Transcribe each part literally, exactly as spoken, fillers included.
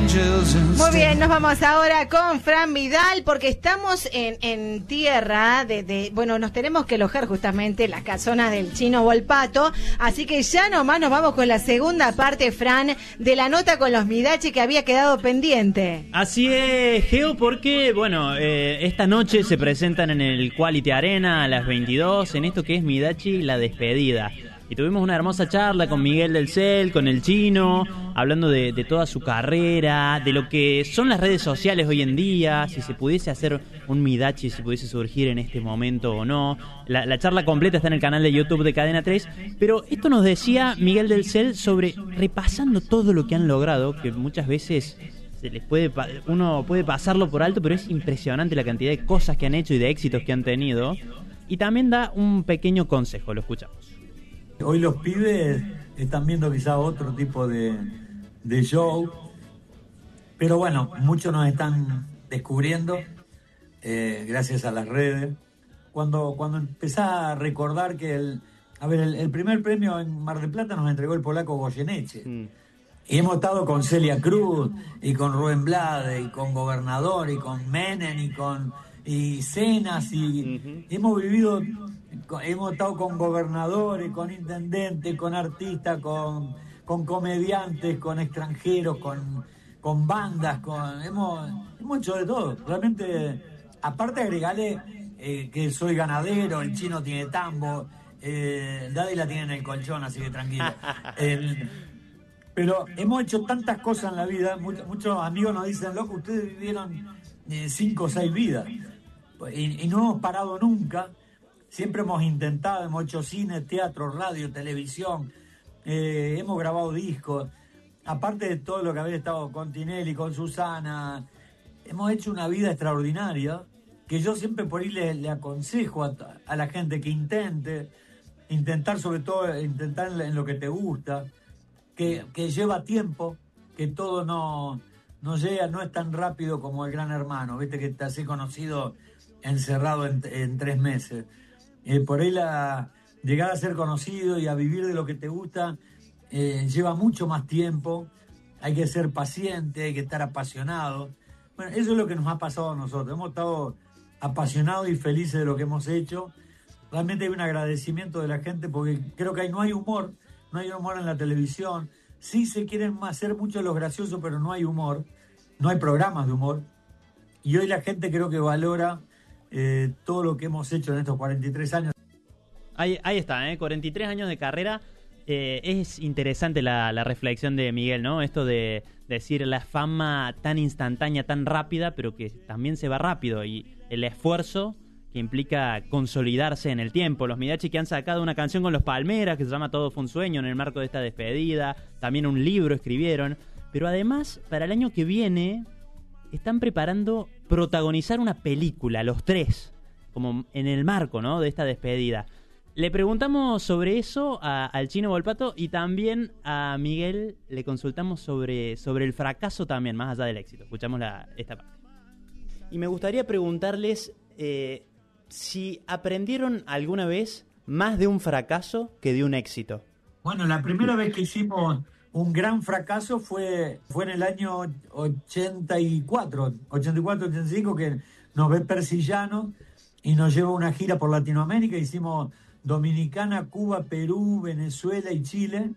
Muy bien, nos vamos ahora con Fran Vidal porque estamos en, en tierra de, de, bueno, nos tenemos que alojar justamente en las casonas del Chino Volpato, así que ya nomás nos vamos con la segunda parte, Fran, de la nota con los Midachi que había quedado pendiente. Así es, Geo, porque, bueno, eh, esta noche se presentan en el Quality Arena a las veintidós, en esto que es Midachi La Despedida. Y tuvimos una hermosa charla con Miguel del Cel, con el Chino, hablando de, de toda su carrera, de lo que son las redes sociales hoy en día, si se pudiese hacer un Midachi, si pudiese surgir en este momento o no. La, la charla completa está en el canal de YouTube de Cadena tres, pero esto nos decía Miguel del Cel sobre repasando todo lo que han logrado, que muchas veces se les puede uno puede pasarlo por alto, pero es impresionante la cantidad de cosas que han hecho y de éxitos que han tenido. Y también da un pequeño consejo, lo escuchamos. Hoy los pibes están viendo quizá otro tipo de, de show, pero bueno, muchos nos están descubriendo eh, gracias a las redes. Cuando, cuando empezás a recordar que el, a ver, el, el primer premio en Mar del Plata nos entregó el polaco Goyeneche. Mm. Y hemos estado con Celia Cruz, y con Rubén Blade, y con Gobernador, y con Menem, y con y Cenas, y uh-huh. hemos vivido... Hemos estado con gobernadores, con intendentes, con artistas, con, con comediantes, con extranjeros, con, con bandas, con hemos, hemos hecho de todo. Realmente, aparte de agregarle eh, que soy ganadero, el Chino tiene tambo, eh, Daddy la tiene en el colchón, así que tranquilo. El, pero hemos hecho tantas cosas en la vida, muchos, muchos amigos nos dicen, loco, ustedes vivieron eh, cinco o seis vidas y, y no hemos parado nunca. Siempre hemos intentado, hemos hecho cine, teatro, radio, televisión, eh, hemos grabado discos, aparte de todo lo que haber estado con Tinelli, con Susana, hemos hecho una vida extraordinaria, que yo siempre por ahí le, le aconsejo a, a la gente que intente, intentar sobre todo, intentar en lo que te gusta, que, que lleva tiempo, que todo no, no llega, no es tan rápido como el Gran Hermano, viste que te hace conocido encerrado en, en tres meses. Eh, por ahí la, llegar a ser conocido y a vivir de lo que te gusta eh, lleva mucho más tiempo, hay que ser paciente, hay que estar apasionado. Bueno, eso es lo que nos ha pasado a nosotros, hemos estado apasionados y felices de lo que hemos hecho. Realmente hay un agradecimiento de la gente porque creo que hay, no hay humor, no hay humor en la televisión, sí se quieren hacer mucho los graciosos, pero no hay humor, no hay programas de humor, y hoy la gente creo que valora Eh, todo lo que hemos hecho en estos cuarenta y tres años. Ahí, ahí está, ¿eh? cuarenta y tres años de carrera. Eh, es interesante la, la reflexión de Miguel, ¿no? Esto de, de decir la fama tan instantánea, tan rápida, pero que también se va rápido, y el esfuerzo que implica consolidarse en el tiempo. Los Midachi que han sacado una canción con los Palmeras que se llama Todo fue un sueño en el marco de esta despedida, también un libro escribieron, pero además para el año que viene están preparando protagonizar una película, los tres, como en el marco, ¿no?, de esta despedida. Le preguntamos sobre eso a, al Chino Volpato, y también a Miguel le consultamos sobre, sobre el fracaso también, más allá del éxito. Escuchamos la, esta parte. Y me gustaría preguntarles eh, si aprendieron alguna vez más de un fracaso que de un éxito. Bueno, la primera vez que hicimos un gran fracaso fue, fue en el año ochenta y cuatro, ochenta y cuatro, ochenta y cinco, que nos ve Persillano y nos lleva una gira por Latinoamérica. Hicimos Dominicana, Cuba, Perú, Venezuela y Chile.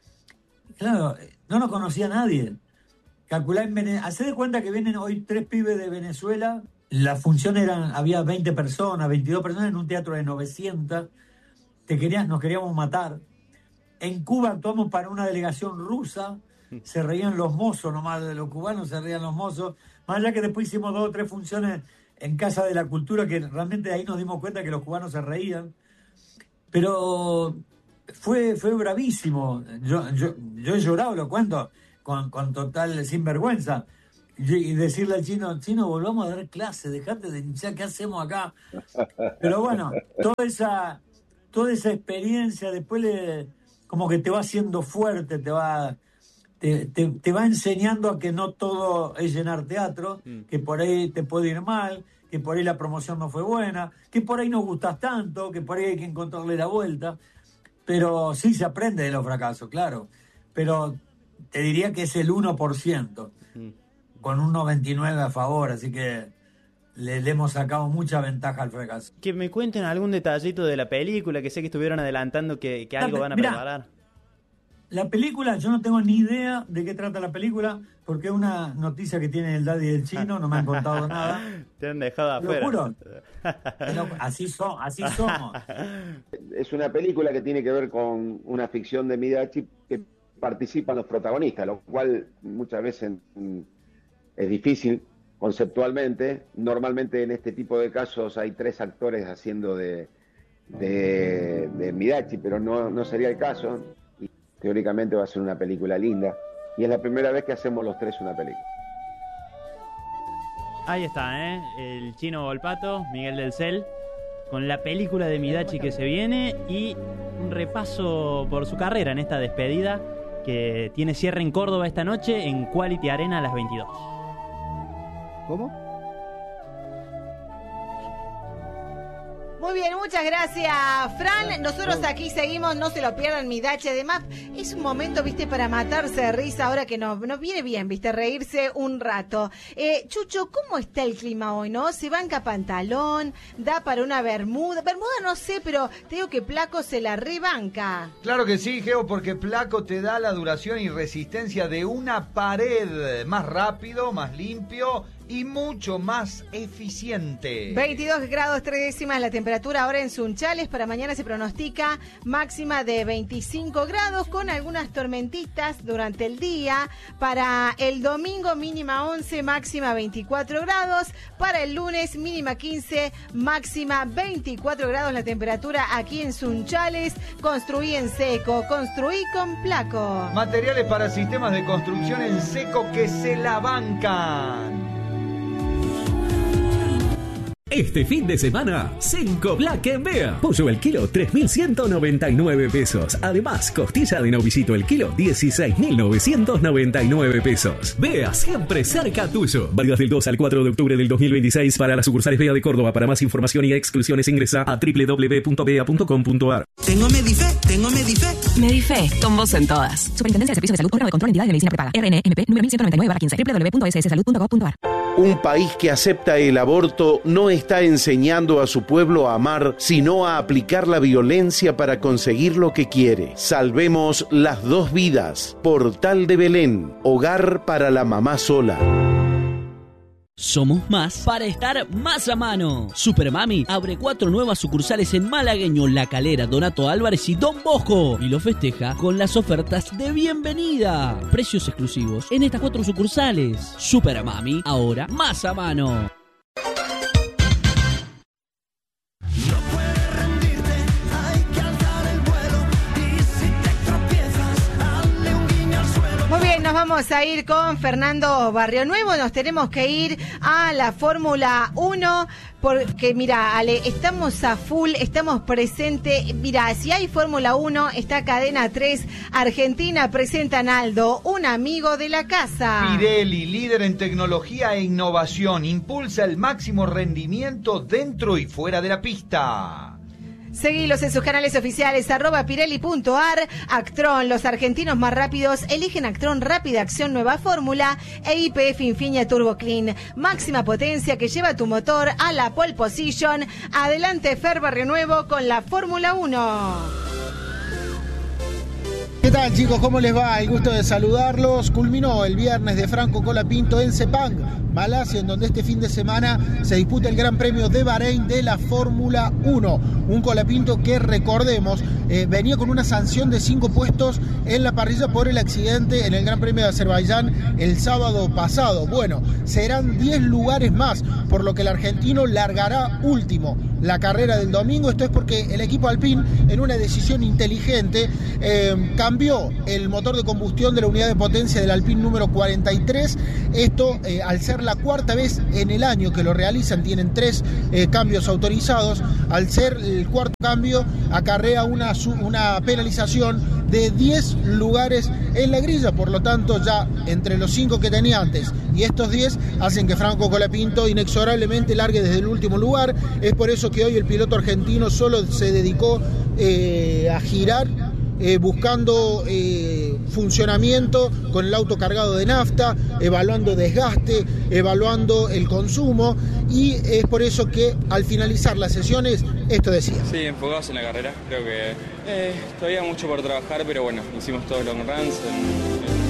Claro, no nos conocía nadie. Calculá en Venezuela, hacé de cuenta que vienen hoy tres pibes de Venezuela. La función eran, había veinte personas, veintidós personas en un teatro de novecientas. Te querían, nos queríamos matar. En Cuba actuamos para una delegación rusa, se reían los mozos nomás, de los cubanos se reían los mozos, más allá que después hicimos dos o tres funciones en Casa de la Cultura, que realmente ahí nos dimos cuenta que los cubanos se reían, pero fue, fue bravísimo, yo, yo, yo he llorado, lo cuento, con, con total sinvergüenza, y, y decirle al Chino, Chino, volvamos a dar clase, dejate de hinchar, ¿qué hacemos acá? Pero bueno, toda esa, toda esa experiencia después le... como que te va haciendo fuerte, te va te, te, te va enseñando a que no todo es llenar teatro, mm. que por ahí te puede ir mal, que por ahí la promoción no fue buena, que por ahí no gustas tanto, que por ahí hay que encontrarle la vuelta. Pero sí se aprende de los fracasos, claro. Pero te diría que es el uno por ciento. Mm. con un noventa y nueve a favor, así que le, le hemos sacado mucha ventaja al fracaso. Que me cuenten algún detallito de la película, que sé que estuvieron adelantando que, que algo van a Mirá, preparar. La película, yo no tengo ni idea de qué trata la película, porque es una noticia que tiene el Daddy del Chino, no me han contado nada. Te han dejado Te lo afuera. juro. Pero así, so, así somos. Es una película que tiene que ver con una ficción de Midachi que participan los protagonistas, lo cual muchas veces es difícil conceptualmente. Normalmente en este tipo de casos hay tres actores haciendo de, de, de Midachi, pero no, no sería el caso. Y teóricamente va a ser una película linda. Y es la primera vez que hacemos los tres una película. Ahí está, ¿eh? El Chino Volpato, Miguel del Cel, con la película de Midachi que se viene y un repaso por su carrera en esta despedida que tiene cierre en Córdoba esta noche en Quality Arena a las veintidós. ¿Cómo? Muy bien, muchas gracias, Fran. Nosotros aquí seguimos, no se lo pierdan, Midachi. Además, es un momento, viste, para matarse de risa ahora que nos, nos viene bien, viste, reírse un rato. Eh, Chucho, ¿cómo está el clima hoy, no? ¿Se banca pantalón? ¿Da para una bermuda? Bermuda no sé, pero te digo que Placo se la rebanca. Claro que sí, Geo, porque Placo te da la duración y resistencia de una pared. Más rápido, más limpio y mucho más eficiente. veintidós grados tres décimas la temperatura ahora en Sunchales. Para mañana se pronostica máxima de veinticinco grados con algunas tormentitas durante el día. Para el domingo mínima once, máxima veinticuatro grados. Para el lunes mínima quince, máxima veinticuatro grados la temperatura aquí en Sunchales. Construí en seco, construí con Placo. Materiales para sistemas de construcción en seco que se la bancan. Este fin de semana, Cenco Black en Bea. Pollo el kilo, tres mil ciento noventa y nueve pesos. Además, costilla de novicito el kilo, dieciséis mil novecientos noventa y nueve pesos. Bea, siempre cerca tuyo. Válidas del dos al cuatro de octubre del dos mil veintiséis para las sucursales Bea de Córdoba. Para más información y exclusiones ingresa a doble u doble u doble u punto bea punto com punto a r. Tengo Medife, tengo Medife. Medife, con vos en todas. Superintendencia de Servicios de Salud, órgano de control de entidades de medicina prepaga. R N M P número mil ciento noventa y nueve barra quince. doble u doble u doble u punto s s salud punto gov punto a r. Un país que acepta el aborto no está enseñando a su pueblo a amar, sino a aplicar la violencia para conseguir lo que quiere. Salvemos las dos vidas. Portal de Belén, hogar para la mamá sola. Somos más para estar más a mano. Supermami abre cuatro nuevas sucursales en Malagueño, La Calera, Donato Álvarez y Don Bosco. Y lo festeja con las ofertas de bienvenida. Precios exclusivos en estas cuatro sucursales. Supermami, ahora más a mano. Muy bien, nos vamos a ir con Fernando Barrionuevo. Nos tenemos que ir a la Fórmula uno porque, mira, Ale, estamos a full, estamos presentes. Mira, si hay Fórmula uno, está Cadena tres. Argentina presenta a Naldo, un amigo de la casa. Pirelli, líder en tecnología e innovación, impulsa el máximo rendimiento dentro y fuera de la pista. Seguilos en sus canales oficiales, arroba Pirelli punto a r. Actron, los argentinos más rápidos eligen Actron Rápida Acción Nueva Fórmula e Y P F Infinia Turbo Clean. Máxima potencia que lleva tu motor a la pole position. Adelante Fer Barrionuevo con la Fórmula uno. ¿Qué tal, chicos? ¿Cómo les va? El gusto de saludarlos. Culminó el viernes de Franco Colapinto en Sepang, Malasia, en donde este fin de semana se disputa el Gran Premio de Bahrein de la Fórmula uno. Un Colapinto que, recordemos, eh, venía con una sanción de cinco puestos en la parrilla por el accidente en el Gran Premio de Azerbaiyán el sábado pasado. Bueno, serán diez lugares más, por lo que el argentino largará último la carrera del domingo. Esto es porque el equipo Alpine, en una decisión inteligente, eh, cambió el motor de combustión de la unidad de potencia del Alpine número cuarenta y tres. Esto, eh, al ser la cuarta vez en el año que lo realizan, tienen tres eh, cambios autorizados. Al ser el cuarto cambio, acarrea una, una penalización de diez lugares en la grilla. Por lo tanto, ya entre los cinco que tenía antes y estos diez hacen que Franco Colapinto inexorablemente largue desde el último lugar. Es por eso que hoy el piloto argentino solo se dedicó eh, a girar, Eh, buscando eh, funcionamiento con el auto cargado de nafta, evaluando desgaste, evaluando el consumo, y es por eso que al finalizar las sesiones esto decía. Sí, enfocados en la carrera, creo que eh, todavía mucho por trabajar, pero bueno, hicimos todos los long runs. En, en